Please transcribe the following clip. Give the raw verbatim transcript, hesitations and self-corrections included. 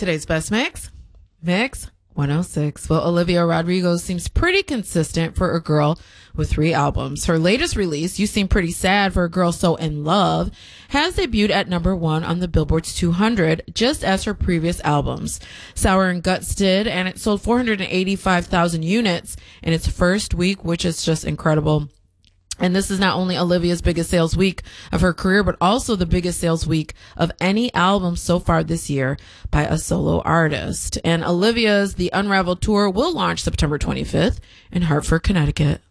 Today's best mix, mix one oh six. Well, Olivia Rodrigo seems pretty consistent for a girl with three albums. Her latest release, You Seem Pretty Sad for a Girl So In Love, has debuted at number one on the Billboard's two hundred, just as her previous albums. Sour and Guts did, and it sold four hundred eighty-five thousand units in its first week, which is just incredible. And this is not only Olivia's biggest sales week of her career, but also the biggest sales week of any album so far this year by a solo artist. And Olivia's The Unraveled Tour will launch September twenty-fifth in Hartford, Connecticut.